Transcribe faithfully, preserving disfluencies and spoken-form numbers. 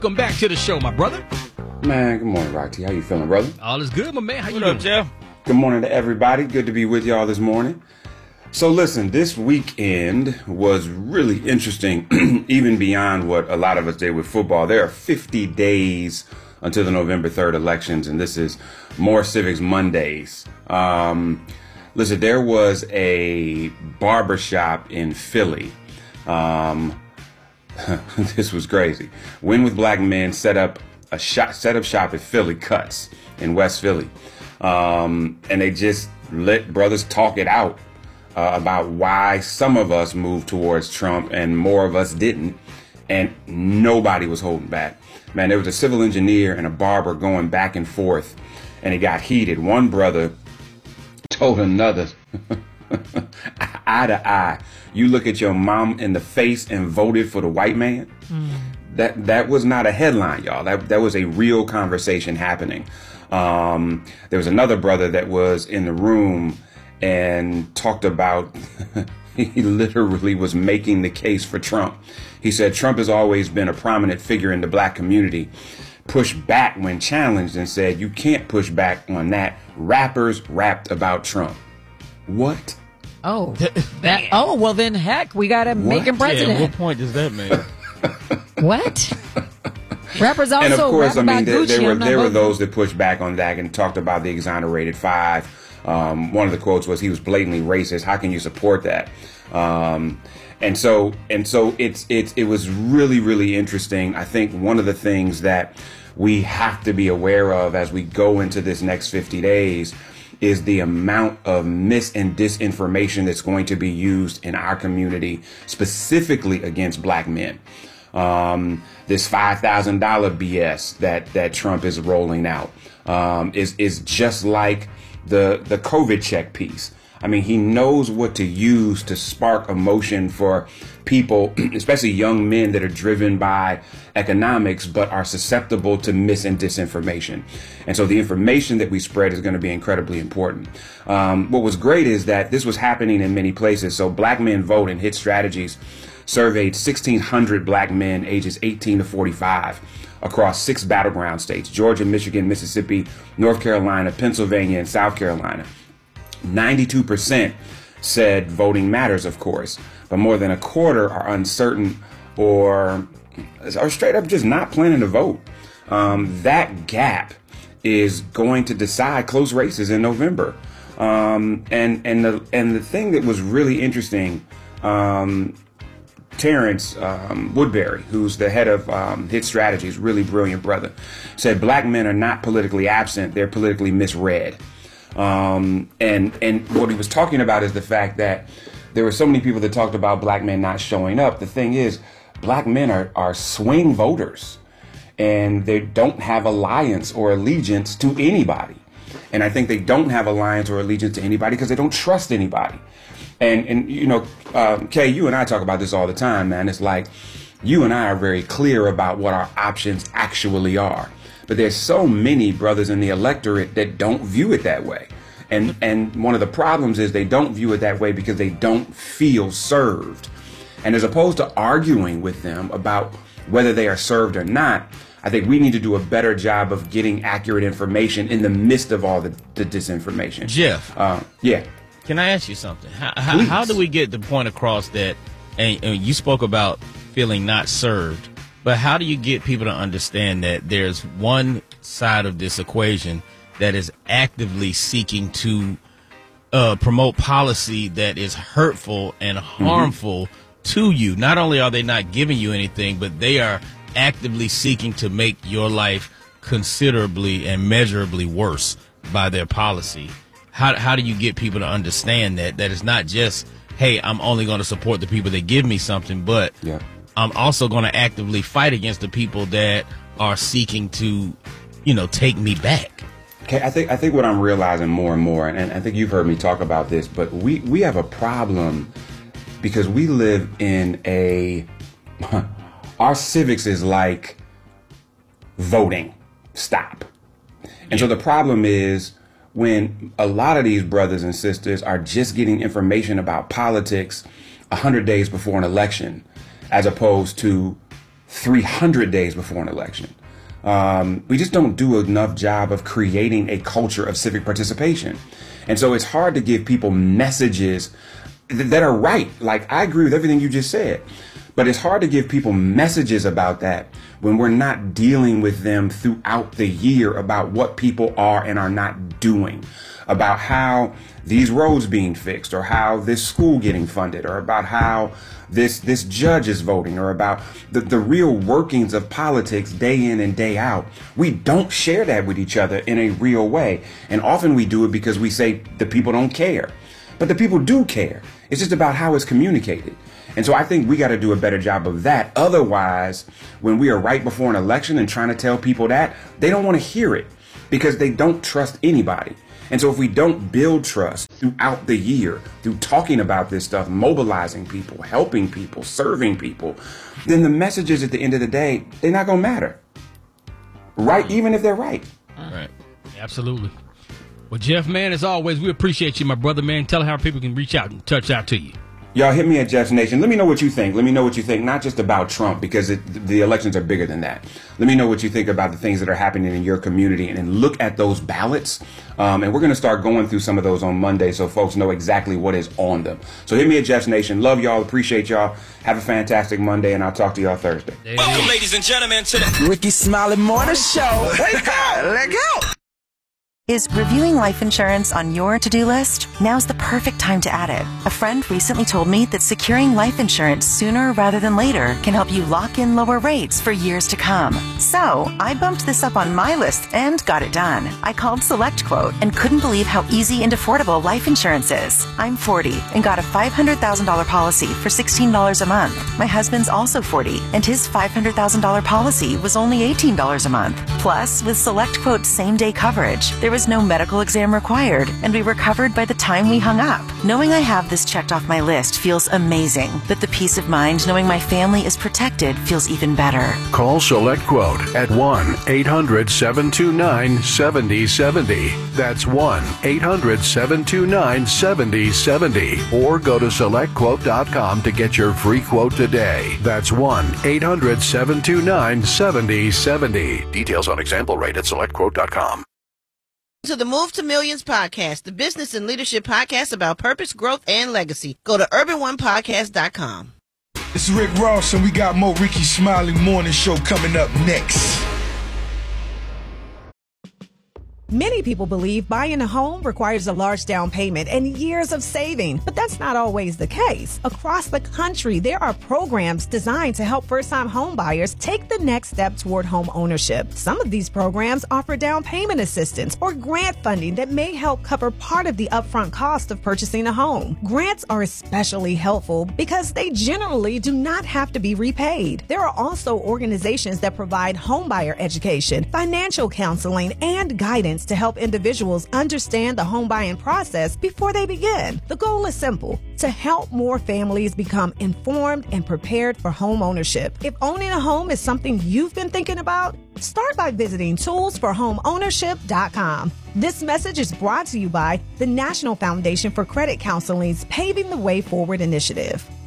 Welcome back to the show, my brother. Man, good morning, Rocky. How you feeling, brother? All is good, my man. How you What doing, up, Jeff? Good morning to everybody. Good to be with y'all this morning. So listen, this weekend was really interesting, even beyond what a lot of us did with football. There are fifty days until the November third elections, and this is More Civics Mondays. Um, listen, there was a barbershop in Philly. Um, this was crazy. Win with Black Men set up a shop, set up shop at Philly Cuts in West Philly. Um, and they just let brothers talk it out uh, about why some of us moved towards Trump and more of us didn't. And nobody was holding back. Man, there was a civil engineer and a barber going back and forth, and it got heated. One brother told another, eye to eye, you look at your mom in the face and voted for the white man. Mm. That that was not a headline, y'all. That that was a real conversation happening. Um, there was another brother that was in the room and talked about, he literally was making the case for Trump. He said Trump has always been a prominent figure in the black community. Pushed back when challenged and said, you can't push back on that. Rappers rapped about Trump. What? Oh, that. Oh, well then, heck, we gotta What? make him president. Yeah, what point does that make? What? Rappers also And of course, rap I mean, about there, Gucci. there were I'm not there were voting. those that pushed back on that and talked about the exonerated five. Um, one of the quotes was, "He was blatantly racist. How can you support that?" Um, and so and so it's it's it was really really interesting. I think one of the things that we have to be aware of as we go into this next fifty days is the amount of mis and disinformation that's going to be used in our community, specifically against black men. Um, this five thousand dollars B S that, that Trump is rolling out um, is, is just like the, the COVID check piece. I mean, he knows what to use to spark emotion for people, especially young men that are driven by economics, but are susceptible to mis and disinformation. And so the information that we spread is going to be incredibly important. Um, what was great is that this was happening in many places. So Black Men Vote and Hit Strategies surveyed sixteen hundred black men ages eighteen to forty-five across six battleground states: Georgia, Michigan, Mississippi, North Carolina, Pennsylvania, and South Carolina. ninety-two percent said voting matters, of course, but more than a quarter are uncertain or are straight up just not planning to vote. Um, that gap is going to decide close races in November. Um, and and the and the thing that was really interesting, um, Terrence um, Woodbury, who's the head of um, Hit Strategies, really brilliant brother, said black men are not politically absent; they're politically misread. Um, and, and what he was talking about is the fact that there were so many people that talked about black men not showing up. The thing is, black men are, are swing voters, and they don't have alliance or allegiance to anybody. And I think they don't have alliance or allegiance to anybody because they don't trust anybody. And, and you know, um, Kay, you and I talk about this all the time, man. It's like you and I are very clear about what our options actually are. But there's so many brothers in the electorate that don't view it that way. And and one of the problems is they don't view it that way because they don't feel served. And as opposed to arguing with them about whether they are served or not, I think we need to do a better job of getting accurate information in the midst of all the, the disinformation. Jeff, Uh, yeah. can I ask you something? How, how, how do we get the point across that, and, and you spoke about feeling not served, but how do you get people to understand that there's one side of this equation that is actively seeking to uh, promote policy that is hurtful and harmful mm-hmm. to you? Not only are they not giving you anything, but they are actively seeking to make your life considerably and measurably worse by their policy. How, how do you get people to understand that, that it's not just, hey, I'm only going to support the people that give me something, but Yeah. I'm also going to actively fight against the people that are seeking to, you know, take me back. Okay, I think I think what I'm realizing more and more, and I think you've heard me talk about this, but we, we have a problem because we live in a, our civics is like voting. Stop. And so the problem is when a lot of these brothers and sisters are just getting information about politics one hundred days before an election, as opposed to three hundred days before an election. Um, we just don't do enough job of creating a culture of civic participation. And so it's hard to give people messages th- that are right. Like, I agree with everything you just said, but it's hard to give people messages about that when we're not dealing with them throughout the year about what people are and are not doing, about how these roads being fixed, or how this school getting funded, or about how this this judge is voting, or about the, the real workings of politics day in and day out. We don't share that with each other in a real way. And often we do it because we say the people don't care. But the people do care. It's just about how it's communicated. And so I think we got to do a better job of that. Otherwise, when we are right before an election and trying to tell people that, they don't want to hear it because they don't trust anybody. And so if we don't build trust throughout the year, through talking about this stuff, mobilizing people, helping people, serving people, then the messages at the end of the day, they're not going to matter. Right? Even if they're right. Right. Absolutely. Well, Jeff, man, as always, we appreciate you, my brother, man. Tell how people can reach out and touch out to you. Y'all hit me at Jeff's Nation. Let me know what you think. Let me know what you think, not just about Trump, because it, the elections are bigger than that. Let me know what you think about the things that are happening in your community, and then look at those ballots. Um, and we're going to start going through some of those on Monday so folks know exactly what is on them. So hit me at Jeff's Nation. Love y'all. Appreciate y'all. Have a fantastic Monday, and I'll talk to y'all Thursday. Welcome, ladies and gentlemen, to the Ricky Smiley Morning Show. Wake up. Let go. Is reviewing life insurance on your to-do list? Now's the perfect time to add it. A friend recently told me that securing life insurance sooner rather than later can help you lock in lower rates for years to come. So, I bumped this up on my list and got it done. I called SelectQuote and couldn't believe how easy and affordable life insurance is. I'm forty and got a five hundred thousand dollars policy for sixteen dollars a month. My husband's also forty and his five hundred thousand dollars policy was only eighteen dollars a month. Plus, with SelectQuote's same-day coverage, there was no medical exam required, and we were covered by the time we hung up. Knowing I have this checked off my list feels amazing, but the peace of mind knowing my family is protected feels even better. Call SelectQuote at one eight hundred seven two nine seven zero seven zero. That's one eight hundred seven two nine seven zero seven zero. Or go to select quote dot com to get your free quote today. That's one eight hundred seven two nine seven zero seven zero. Details on example rate at select quote dot com. To the Move to Millions podcast, the business and leadership podcast about purpose, growth, and legacy. Go to urban one podcast dot com. This is Rick Ross, and we got more Ricky Smiley Morning Show coming up next. Many people believe buying a home requires a large down payment and years of saving, but that's not always the case. Across the country, there are programs designed to help first-time home buyers take the next step toward home ownership. Some of these programs offer down payment assistance or grant funding that may help cover part of the upfront cost of purchasing a home. Grants are especially helpful because they generally do not have to be repaid. There are also organizations that provide homebuyer education, financial counseling, and guidance to help individuals understand the home buying process before they begin. The goal is simple: to help more families become informed and prepared for home ownership. If owning a home is something you've been thinking about, start by visiting tools for home ownership dot com. This message is brought to you by the National Foundation for Credit Counseling's Paving the Way Forward initiative.